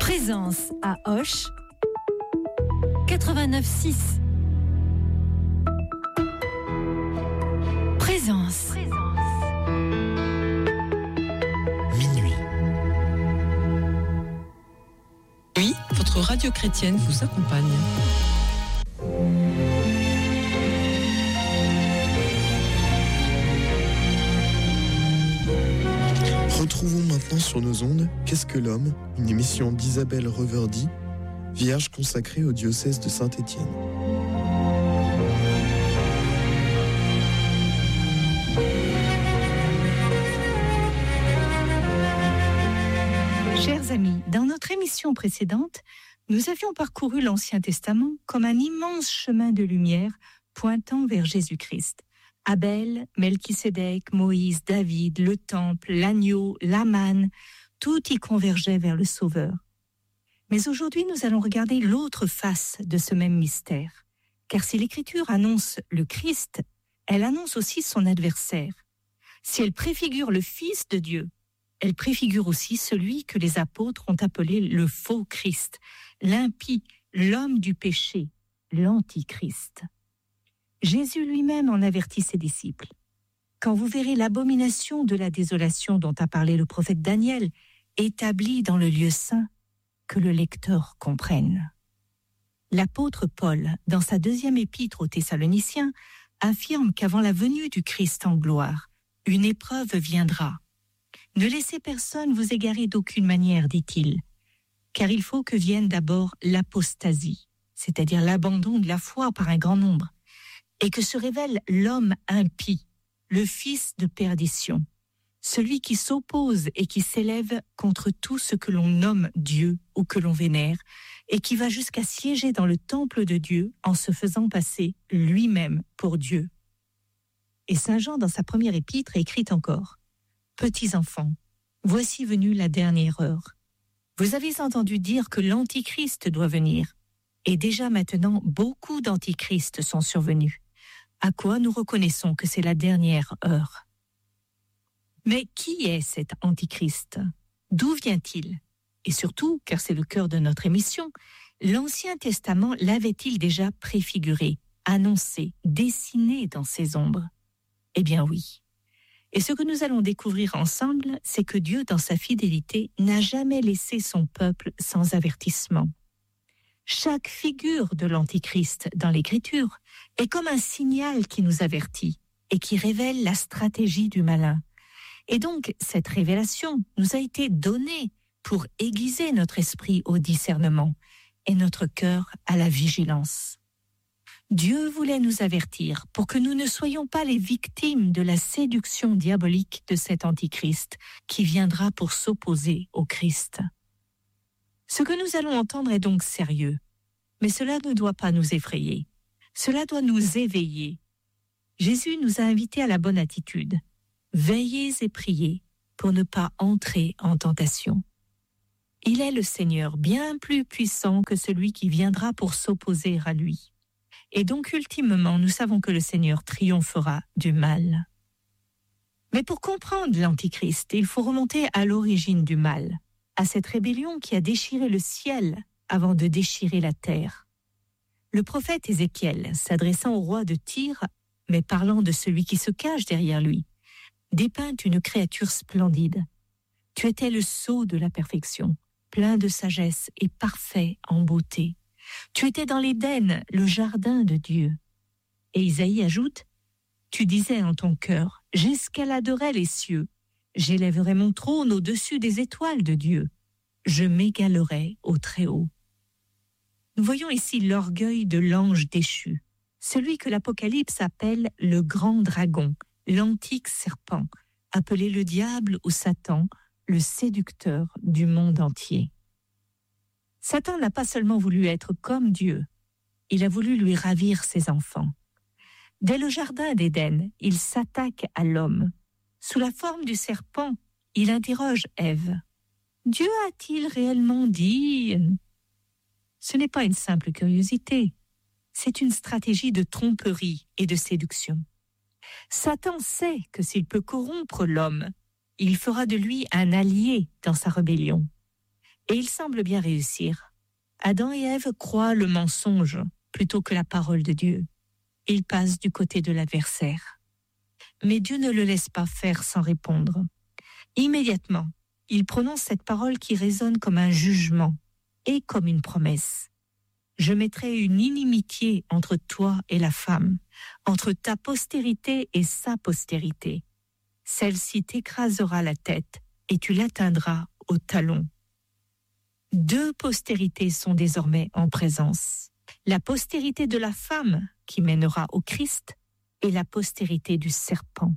Présence à Auch 89.6. Présence. Minuit. Oui, votre radio chrétienne vous accompagne. Retrouvons maintenant sur nos ondes Qu'est-ce que l'homme, une émission d'Isabelle Reverdy, vierge consacrée au diocèse de Saint-Étienne. Chers amis, dans notre émission précédente, nous avions parcouru l'Ancien Testament comme un immense chemin de lumière pointant vers Jésus-Christ. Abel, Melchisédek, Moïse, David, le temple, l'agneau, la manne, tout y convergeait vers le Sauveur. Mais aujourd'hui, nous allons regarder l'autre face de ce même mystère. Car si l'Écriture annonce le Christ, elle annonce aussi son adversaire. Si elle préfigure le Fils de Dieu, elle préfigure aussi celui que les apôtres ont appelé le faux Christ, l'impie, l'homme du péché, l'antichrist. Jésus lui-même en avertit ses disciples. Quand vous verrez l'abomination de la désolation dont a parlé le prophète Daniel, établie dans le lieu saint, que le lecteur comprenne. L'apôtre Paul, dans sa deuxième épître aux Thessaloniciens, affirme qu'avant la venue du Christ en gloire, une épreuve viendra. Ne laissez personne vous égarer d'aucune manière, dit-il, car il faut que vienne d'abord l'apostasie, c'est-à-dire l'abandon de la foi par un grand nombre, et que se révèle l'homme impie, le fils de perdition, celui qui s'oppose et qui s'élève contre tout ce que l'on nomme Dieu ou que l'on vénère, et qui va jusqu'à siéger dans le temple de Dieu en se faisant passer lui-même pour Dieu. Et Saint Jean, dans sa première épître, écrit encore « Petits enfants, voici venue la dernière heure. Vous avez entendu dire que l'Antichrist doit venir, et déjà maintenant beaucoup d'antichrists sont survenus. À quoi nous reconnaissons que c'est la dernière heure. Mais qui est cet Antichrist ? D'où vient-il ? Et surtout, car c'est le cœur de notre émission, l'Ancien Testament l'avait-il déjà préfiguré, annoncé, dessiné dans ses ombres ? Eh bien oui. Et ce que nous allons découvrir ensemble, c'est que Dieu, dans sa fidélité, n'a jamais laissé son peuple sans avertissement. Chaque figure de l'Antichrist dans l'Écriture est comme un signal qui nous avertit et qui révèle la stratégie du malin. Et donc, cette révélation nous a été donnée pour aiguiser notre esprit au discernement et notre cœur à la vigilance. Dieu voulait nous avertir pour que nous ne soyons pas les victimes de la séduction diabolique de cet Antichrist qui viendra pour s'opposer au Christ. Ce que nous allons entendre est donc sérieux, mais cela ne doit pas nous effrayer. Cela doit nous éveiller. Jésus nous a invités à la bonne attitude. Veillez et priez pour ne pas entrer en tentation. Il est le Seigneur bien plus puissant que celui qui viendra pour s'opposer à lui. Et donc, ultimement, nous savons que le Seigneur triomphera du mal. Mais pour comprendre l'Antichrist, il faut remonter à l'origine du mal, à cette rébellion qui a déchiré le ciel avant de déchirer la terre. Le prophète Ézéchiel, s'adressant au roi de Tyr, mais parlant de celui qui se cache derrière lui, dépeint une créature splendide. Tu étais le sceau de la perfection, plein de sagesse et parfait en beauté. Tu étais dans l'Éden, le jardin de Dieu. Et Isaïe ajoute, tu disais en ton cœur, j'escaladerai les cieux, j'élèverai mon trône au-dessus des étoiles de Dieu, je m'égalerai au Très-Haut. Nous voyons ici l'orgueil de l'ange déchu, celui que l'Apocalypse appelle le grand dragon, l'antique serpent, appelé le diable ou Satan, le séducteur du monde entier. Satan n'a pas seulement voulu être comme Dieu, il a voulu lui ravir ses enfants. Dès le jardin d'Éden, il s'attaque à l'homme. Sous la forme du serpent, il interroge Ève. Dieu a-t-il réellement dit ? Ce n'est pas une simple curiosité, c'est une stratégie de tromperie et de séduction. Satan sait que s'il peut corrompre l'homme, il fera de lui un allié dans sa rébellion. Et il semble bien réussir. Adam et Ève croient le mensonge plutôt que la parole de Dieu. Ils passent du côté de l'adversaire. Mais Dieu ne le laisse pas faire sans répondre. Immédiatement, il prononce cette parole qui résonne comme un jugement et comme une promesse. Je mettrai une inimitié entre toi et la femme, entre ta postérité et sa postérité. Celle-ci t'écrasera la tête et tu l'atteindras au talon. 2 postérités sont désormais en présence. La postérité de la femme qui mènera au Christ et la postérité du serpent.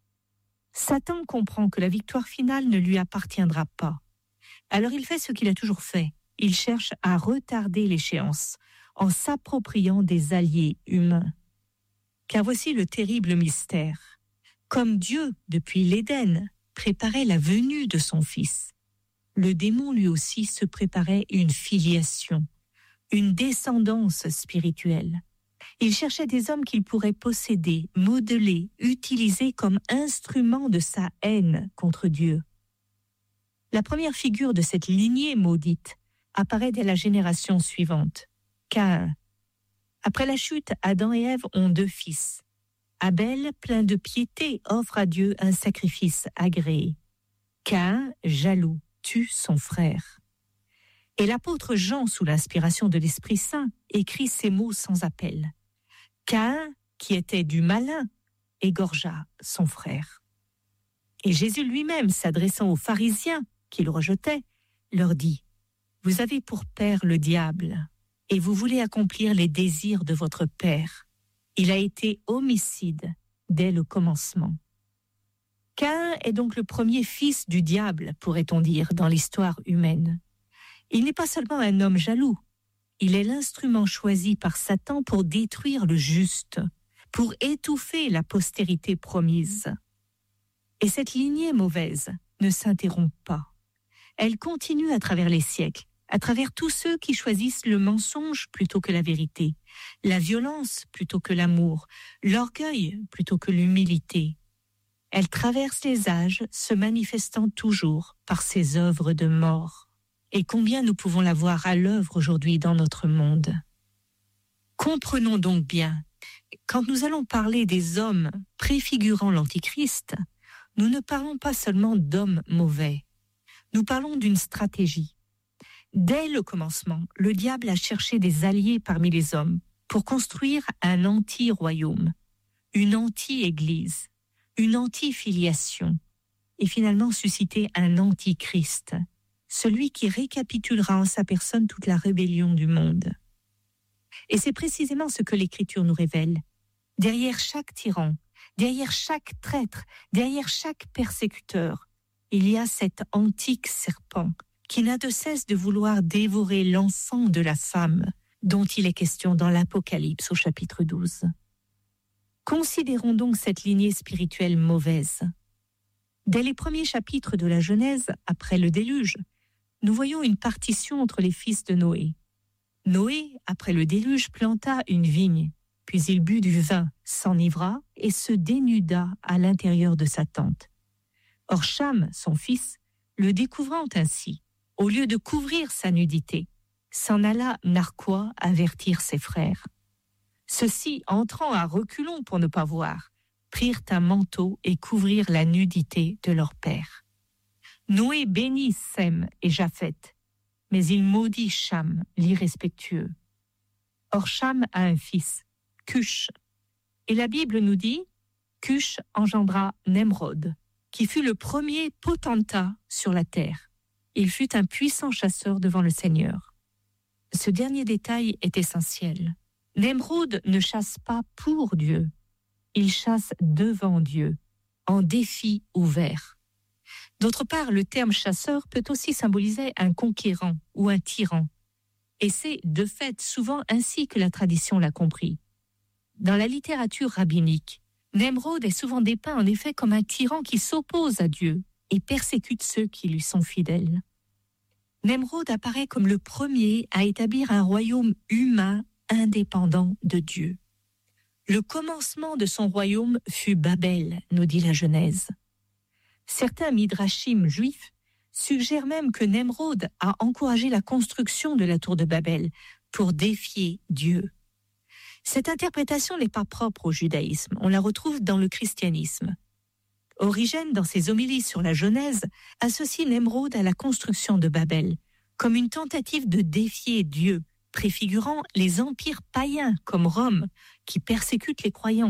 Satan comprend que la victoire finale ne lui appartiendra pas. Alors il fait ce qu'il a toujours fait. Il cherche à retarder l'échéance en s'appropriant des alliés humains. Car voici le terrible mystère. Comme Dieu, depuis l'Éden, préparait la venue de son Fils, le démon lui aussi se préparait une filiation, une descendance spirituelle. Il cherchait des hommes qu'il pourrait posséder, modeler, utiliser comme instrument de sa haine contre Dieu. La première figure de cette lignée maudite apparaît dès la génération suivante, Caïn. Après la chute, Adam et Ève ont 2 fils. Abel, plein de piété, offre à Dieu un sacrifice agréé. Caïn, jaloux, tue son frère. Et l'apôtre Jean, sous l'inspiration de l'Esprit Saint, écrit ces mots sans appel. Caïn, qui était du malin, égorgea son frère. Et Jésus lui-même, s'adressant aux pharisiens qui le rejetaient, leur dit « Vous avez pour père le diable, et vous voulez accomplir les désirs de votre père. Il a été homicide dès le commencement. » Caïn est donc le premier fils du diable, pourrait-on dire, dans l'histoire humaine. Il n'est pas seulement un homme jaloux, il est l'instrument choisi par Satan pour détruire le juste, pour étouffer la postérité promise. Et cette lignée mauvaise ne s'interrompt pas. Elle continue à travers les siècles, à travers tous ceux qui choisissent le mensonge plutôt que la vérité, la violence plutôt que l'amour, l'orgueil plutôt que l'humilité. Elle traverse les âges, se manifestant toujours par ses œuvres de mort. Et combien nous pouvons la voir à l'œuvre aujourd'hui dans notre monde. Comprenons donc bien, quand nous allons parler des hommes préfigurant l'Antichrist, nous ne parlons pas seulement d'hommes mauvais. Nous parlons d'une stratégie. Dès le commencement, le diable a cherché des alliés parmi les hommes pour construire un anti-royaume, une anti-église, une anti-filiation, et finalement susciter un antichrist, celui qui récapitulera en sa personne toute la rébellion du monde. Et c'est précisément ce que l'Écriture nous révèle. Derrière chaque tyran, derrière chaque traître, derrière chaque persécuteur, il y a cet antique serpent qui n'a de cesse de vouloir dévorer l'enfant de la femme dont il est question dans l'Apocalypse au chapitre 12. Considérons donc cette lignée spirituelle mauvaise. Dès les premiers chapitres de la Genèse, après le déluge, nous voyons une partition entre les fils de Noé. Noé, après le déluge, planta une vigne, puis il but du vin, s'enivra et se dénuda à l'intérieur de sa tente. Or Cham, son fils, le découvrant ainsi, au lieu de couvrir sa nudité, s'en alla narquois avertir ses frères. Ceux-ci, entrant à reculons pour ne pas voir, prirent un manteau et couvrirent la nudité de leur père. Noé bénit Sem et Japheth, mais il maudit Cham, l'irrespectueux. Or Cham a un fils, Cush, et la Bible nous dit Cush engendra Nemrod, qui fut le premier potentat sur la terre. Il fut un puissant chasseur devant le Seigneur. Ce dernier détail est essentiel. Nemrod ne chasse pas pour Dieu, il chasse devant Dieu, en défi ouvert. D'autre part, le terme chasseur peut aussi symboliser un conquérant ou un tyran. Et c'est, de fait, souvent ainsi que la tradition l'a compris. Dans la littérature rabbinique, Nemrod est souvent dépeint en effet comme un tyran qui s'oppose à Dieu et persécute ceux qui lui sont fidèles. Nemrod apparaît comme le premier à établir un royaume humain indépendant de Dieu. Le commencement de son royaume fut Babel, nous dit la Genèse. Certains midrashim juifs suggère même que Nemrod a encouragé la construction de la tour de Babel pour défier Dieu. Cette interprétation n'est pas propre au judaïsme, on la retrouve dans le christianisme. Origène, dans ses homélies sur la Genèse, associe Nemrod à la construction de Babel, comme une tentative de défier Dieu, préfigurant les empires païens comme Rome, qui persécutent les croyants.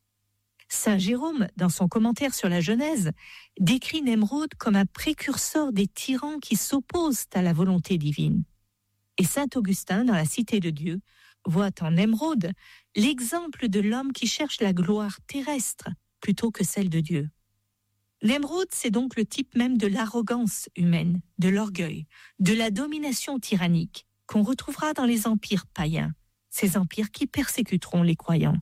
Saint Jérôme, dans son commentaire sur la Genèse, décrit Nemrod comme un précurseur des tyrans qui s'opposent à la volonté divine. Et saint Augustin, dans la Cité de Dieu, voit en Nemrod l'exemple de l'homme qui cherche la gloire terrestre plutôt que celle de Dieu. Nemrod, c'est donc le type même de l'arrogance humaine, de l'orgueil, de la domination tyrannique qu'on retrouvera dans les empires païens, ces empires qui persécuteront les croyants.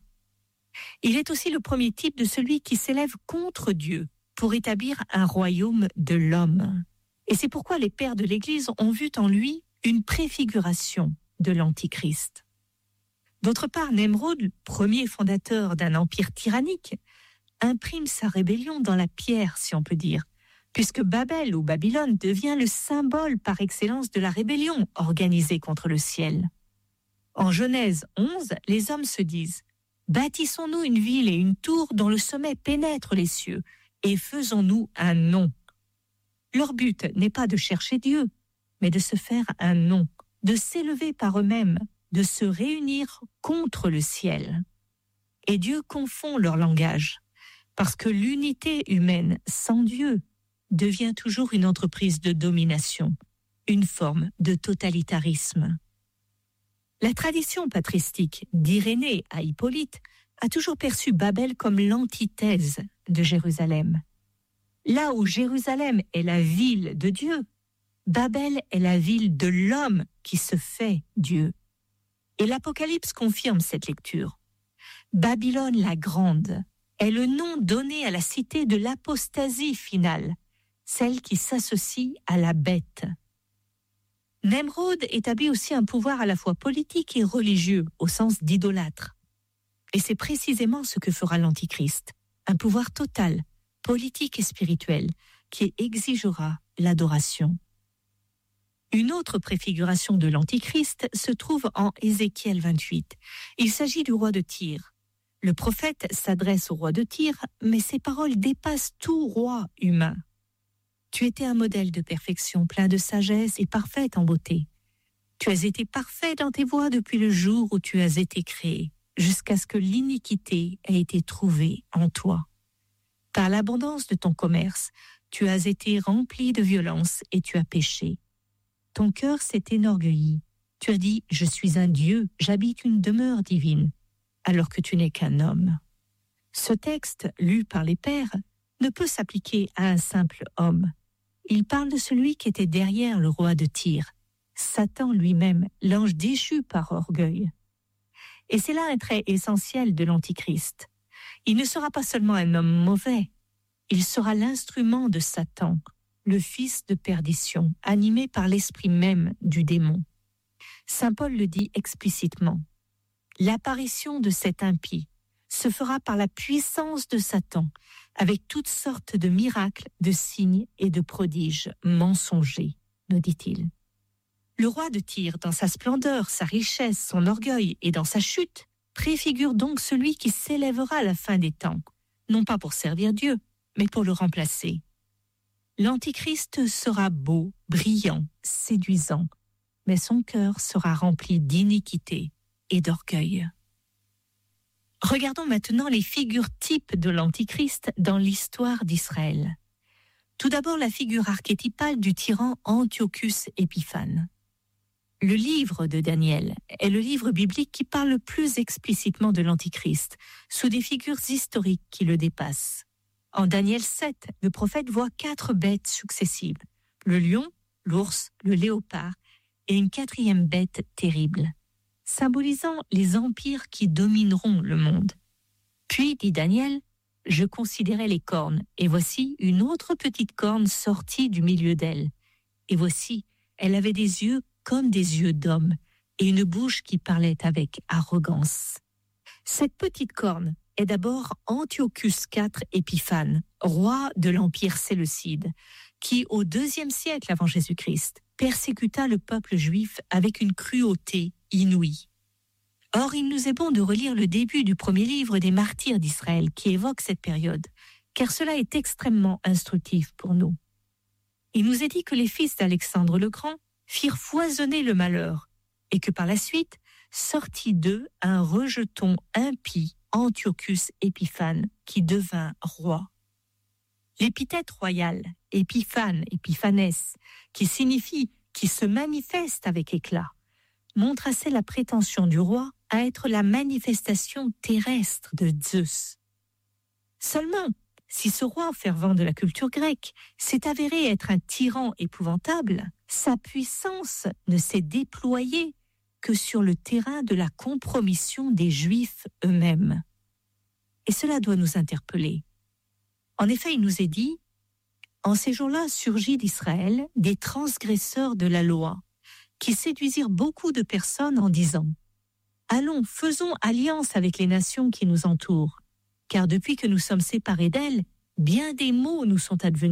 Il est aussi le premier type de celui qui s'élève contre Dieu pour établir un royaume de l'homme. Et c'est pourquoi les pères de l'Église ont vu en lui une préfiguration de l'Antichrist. D'autre part, Nemrod, premier fondateur d'un empire tyrannique, imprime sa rébellion dans la pierre, si on peut dire, puisque Babel ou Babylone devient le symbole par excellence de la rébellion organisée contre le ciel. En Genèse 11, les hommes se disent « Bâtissons-nous une ville et une tour dont le sommet pénètre les cieux, et faisons-nous un nom. » Leur but n'est pas de chercher Dieu, mais de se faire un nom, de s'élever par eux-mêmes, de se réunir contre le ciel. Et Dieu confond leur langage, parce que l'unité humaine sans Dieu devient toujours une entreprise de domination, une forme de totalitarisme. La tradition patristique d'Irénée à Hippolyte a toujours perçu Babel comme l'antithèse de Jérusalem. Là où Jérusalem est la ville de Dieu, Babel est la ville de l'homme qui se fait Dieu. Et l'Apocalypse confirme cette lecture. Babylone la grande est le nom donné à la cité de l'apostasie finale, celle qui s'associe à la bête. Nemrod établit aussi un pouvoir à la fois politique et religieux, au sens d'idolâtre. Et c'est précisément ce que fera l'Antichrist, un pouvoir total, politique et spirituel, qui exigera l'adoration. Une autre préfiguration de l'Antichrist se trouve en Ézéchiel 28. Il s'agit du roi de Tyr. Le prophète s'adresse au roi de Tyr, mais ses paroles dépassent tout roi humain. Tu étais un modèle de perfection, plein de sagesse et parfaite en beauté. Tu as été parfait dans tes voies depuis le jour où tu as été créé, jusqu'à ce que l'iniquité ait été trouvée en toi. Par l'abondance de ton commerce, tu as été rempli de violence et tu as péché. Ton cœur s'est enorgueilli. Tu as dit « Je suis un Dieu, j'habite une demeure divine », alors que tu n'es qu'un homme. Ce texte, lu par les pères, ne peut s'appliquer à un simple homme. Il parle de celui qui était derrière le roi de Tyr, Satan lui-même, l'ange déchu par orgueil. Et c'est là un trait essentiel de l'Antichrist. Il ne sera pas seulement un homme mauvais, il sera l'instrument de Satan, le fils de perdition, animé par l'esprit même du démon. Saint Paul le dit explicitement. L'apparition de cet impie se fera par la puissance de Satan, avec toutes sortes de miracles, de signes et de prodiges mensongers, nous dit-il. Le roi de Tyr, dans sa splendeur, sa richesse, son orgueil et dans sa chute, préfigure donc celui qui s'élèvera à la fin des temps, non pas pour servir Dieu, mais pour le remplacer. L'Antichrist sera beau, brillant, séduisant, mais son cœur sera rempli d'iniquité et d'orgueil. Regardons maintenant les figures types de l'Antichrist dans l'histoire d'Israël. Tout d'abord, la figure archétypale du tyran Antiochus Épiphane. Le livre de Daniel est le livre biblique qui parle le plus explicitement de l'Antichrist, sous des figures historiques qui le dépassent. En Daniel 7, le prophète voit 4 bêtes successives, le lion, l'ours, le léopard et une 4e bête terrible, symbolisant les empires qui domineront le monde. Puis, dit Daniel, je considérais les cornes, et voici une autre petite corne sortie du milieu d'elle. Et voici, elle avait des yeux comme des yeux d'homme, et une bouche qui parlait avec arrogance. Cette petite corne est d'abord Antiochus IV Épiphane, roi de l'Empire séleucide, qui, au IIe siècle avant Jésus-Christ, persécuta le peuple juif avec une cruauté inouïe. Or, il nous est bon de relire le début du premier livre des martyrs d'Israël qui évoque cette période, car cela est extrêmement instructif pour nous. Il nous est dit que les fils d'Alexandre le Grand firent foisonner le malheur et que par la suite sortit d'eux un rejeton impie, Antiochus Épiphane, qui devint roi. L'épithète royale, Épiphane, Épiphanès, qui signifie « qui se manifeste avec éclat », montre assez la prétention du roi à être la manifestation terrestre de Zeus. Seulement, si ce roi fervent de la culture grecque s'est avéré être un tyran épouvantable, sa puissance ne s'est déployée que sur le terrain de la compromission des Juifs eux-mêmes. Et cela doit nous interpeller. En effet, il nous est dit « En ces jours-là surgit d'Israël des transgresseurs de la loi, qui séduisirent beaucoup de personnes en disant « Allons, faisons alliance avec les nations qui nous entourent, car depuis que nous sommes séparés d'elles, bien des maux nous sont advenus. »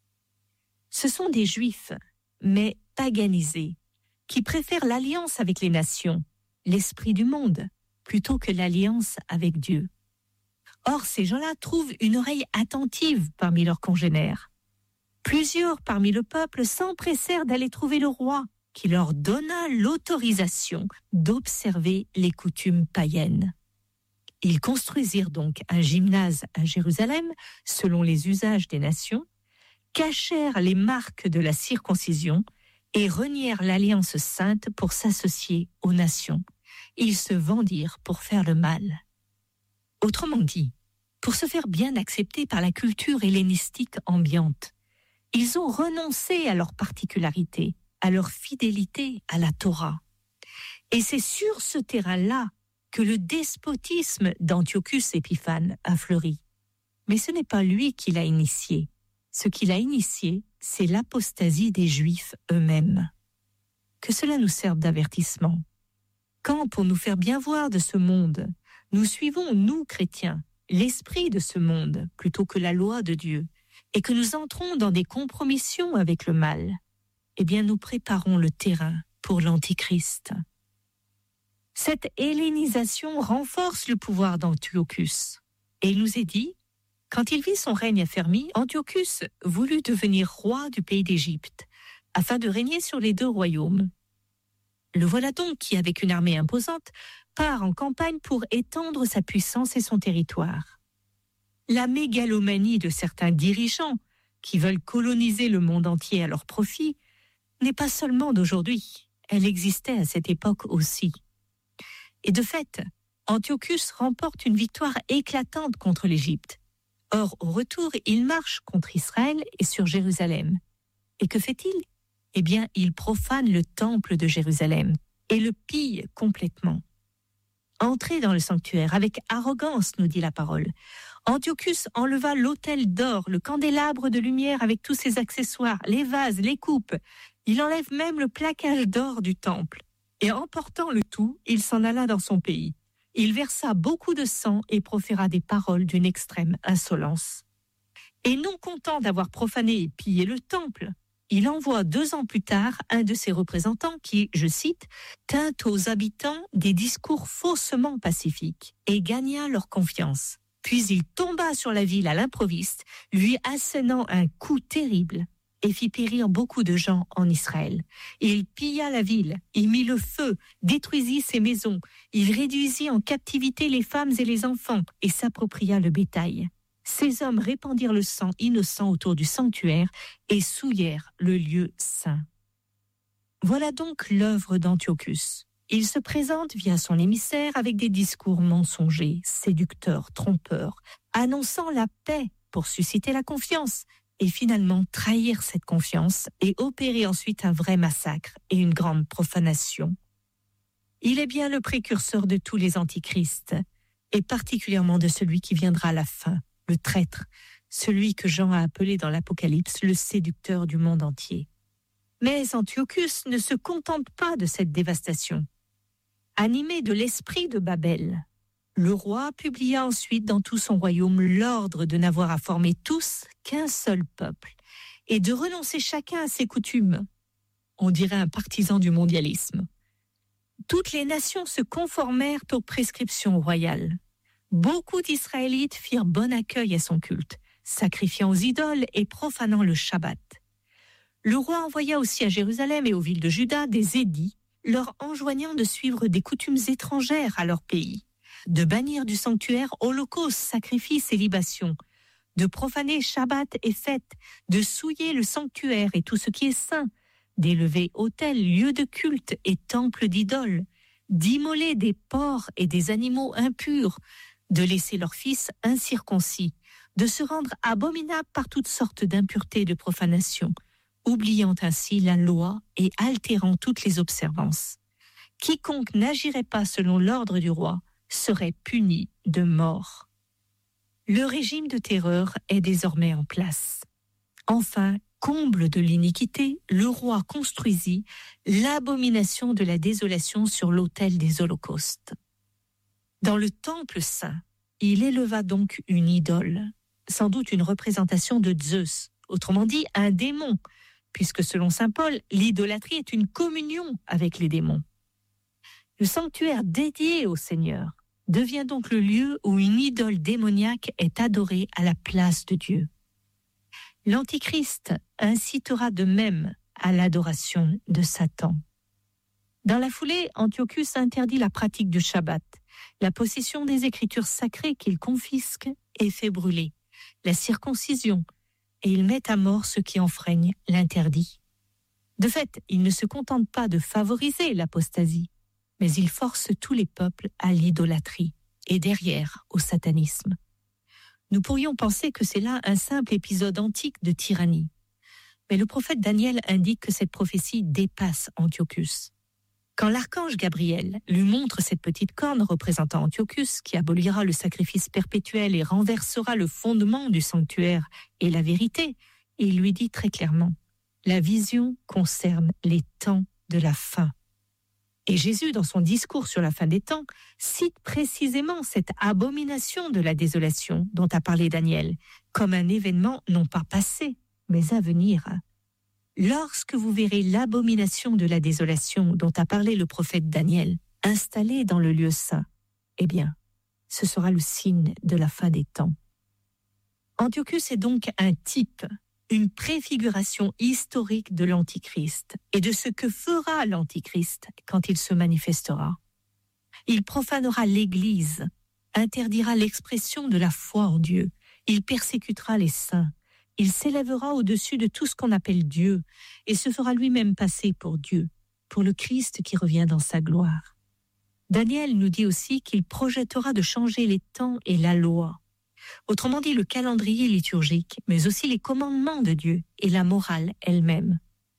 Ce sont des Juifs, mais paganisés, qui préfèrent l'alliance avec les nations, l'esprit du monde, plutôt que l'alliance avec Dieu. Or, ces gens-là trouvent une oreille attentive parmi leurs congénères. Plusieurs parmi le peuple s'empressèrent d'aller trouver le roi, qui leur donna l'autorisation d'observer les coutumes païennes. Ils construisirent donc un gymnase à Jérusalem, selon les usages des nations, cachèrent les marques de la circoncision et renièrent l'alliance sainte pour s'associer aux nations. Ils se vendirent pour faire le mal. Autrement dit, pour se faire bien accepter par la culture hellénistique ambiante, ils ont renoncé à leur particularité, à leur fidélité à la Torah. Et c'est sur ce terrain-là que le despotisme d'Antiochus Épiphane a fleuri. Mais ce n'est pas lui qui l'a initié. Ce qu'il a initié, c'est l'apostasie des Juifs eux-mêmes. Que cela nous serve d'avertissement. Quand, pour nous faire bien voir de ce monde, nous suivons, nous chrétiens, l'esprit de ce monde plutôt que la loi de Dieu, et que nous entrons dans des compromissions avec le mal, eh bien nous préparons le terrain pour l'Antichrist. Cette hellénisation renforce le pouvoir d'Antiochus. Et il nous est dit, quand il vit son règne affermi, Antiochus voulut devenir roi du pays d'Égypte, afin de régner sur les deux royaumes. Le voilà donc qui, avec une armée imposante, part en campagne pour étendre sa puissance et son territoire. La mégalomanie de certains dirigeants qui veulent coloniser le monde entier à leur profit n'est pas seulement d'aujourd'hui, elle existait à cette époque aussi. Et de fait, Antiochus remporte une victoire éclatante contre l'Égypte. Or, au retour, il marche contre Israël et sur Jérusalem. Et que fait-il ? Eh bien, il profane le temple de Jérusalem et le pille complètement. Entré dans le sanctuaire avec arrogance, nous dit la parole, Antiochus enleva l'autel d'or, le candélabre de lumière avec tous ses accessoires, les vases, les coupes. Il enlève même le plaquage d'or du temple. Et emportant le tout, il s'en alla dans son pays. Il versa beaucoup de sang et proféra des paroles d'une extrême insolence. Et non content d'avoir profané et pillé le temple, il envoie 2 ans plus tard un de ses représentants qui, je cite, tint aux habitants des discours faussement pacifiques et gagna leur confiance. Puis il tomba sur la ville à l'improviste, lui assénant un coup terrible et fit périr beaucoup de gens en Israël. Il pilla la ville, il mit le feu, détruisit ses maisons, il réduisit en captivité les femmes et les enfants et s'appropria le bétail. Ces hommes répandirent le sang innocent autour du sanctuaire et souillèrent le lieu saint. Voilà donc l'œuvre d'Antiochus. Il se présente via son émissaire avec des discours mensongers, séducteurs, trompeurs, annonçant la paix pour susciter la confiance et finalement trahir cette confiance et opérer ensuite un vrai massacre et une grande profanation. Il est bien le précurseur de tous les antichrists et particulièrement de celui qui viendra à la fin, le traître, celui que Jean a appelé dans l'Apocalypse le séducteur du monde entier. Mais Antiochus ne se contente pas de cette dévastation. Animé de l'esprit de Babel, le roi publia ensuite dans tout son royaume l'ordre de n'avoir à former tous qu'un seul peuple et de renoncer chacun à ses coutumes. On dirait un partisan du mondialisme. Toutes les nations se conformèrent aux prescriptions royales. Beaucoup d'Israélites firent bon accueil à son culte, sacrifiant aux idoles et profanant le Shabbat. Le roi envoya aussi à Jérusalem et aux villes de Juda des édits, leur enjoignant de suivre des coutumes étrangères à leur pays, de bannir du sanctuaire holocaustes, sacrifices et libations, de profaner Shabbat et fêtes, de souiller le sanctuaire et tout ce qui est saint, d'élever autels, lieux de culte et temples d'idoles, d'immoler des porcs et des animaux impurs, de laisser leurs fils incirconcis, de se rendre abominables par toutes sortes d'impuretés et de profanations, oubliant ainsi la loi et altérant toutes les observances. Quiconque n'agirait pas selon l'ordre du roi serait puni de mort. Le régime de terreur est désormais en place. Enfin, comble de l'iniquité, le roi construisit l'abomination de la désolation sur l'autel des holocaustes. Dans le temple saint, il éleva donc une idole, sans doute une représentation de Zeus, autrement dit un démon, puisque selon saint Paul, l'idolâtrie est une communion avec les démons. Le sanctuaire dédié au Seigneur devient donc le lieu où une idole démoniaque est adorée à la place de Dieu. L'Antichrist incitera de même à l'adoration de Satan. Dans la foulée, Antiochus interdit la pratique du Shabbat, la possession des écritures sacrées qu'il confisque et fait brûler, la circoncision, et il met à mort ceux qui enfreignent l'interdit. De fait, il ne se contente pas de favoriser l'apostasie, mais il force tous les peuples à l'idolâtrie et derrière au satanisme. Nous pourrions penser que c'est là un simple épisode antique de tyrannie. Mais le prophète Daniel indique que cette prophétie dépasse Antiochus. Quand l'archange Gabriel lui montre cette petite corne représentant Antiochus qui abolira le sacrifice perpétuel et renversera le fondement du sanctuaire et la vérité, il lui dit très clairement « La vision concerne les temps de la fin ». Et Jésus, dans son discours sur la fin des temps, cite précisément cette abomination de la désolation dont a parlé Daniel, comme un événement non pas passé, mais à venir. Lorsque vous verrez l'abomination de la désolation dont a parlé le prophète Daniel, installée dans le lieu saint, eh bien, ce sera le signe de la fin des temps. Antiochus est donc un type, une préfiguration historique de l'Antichrist et de ce que fera l'Antichrist quand il se manifestera. Il profanera l'Église, interdira l'expression de la foi en Dieu, il persécutera les saints, il s'élèvera au-dessus de tout ce qu'on appelle Dieu et se fera lui-même passer pour Dieu, pour le Christ qui revient dans sa gloire. Daniel nous dit aussi qu'il projettera de changer les temps et la loi. Autrement dit, le calendrier liturgique, mais aussi les commandements de Dieu et la morale elle-même.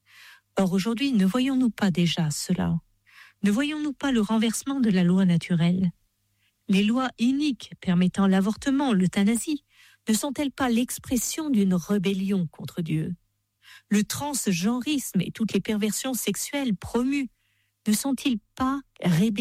Or, aujourd'hui, ne voyons-nous pas déjà cela? Ne voyons-nous pas le renversement de la loi naturelle? Les lois iniques permettant l'avortement, l'euthanasie, ne sont-elles pas l'expression d'une rébellion contre Dieu? Le transgenrisme et toutes les perversions sexuelles promues ne sont-ils pas rébellions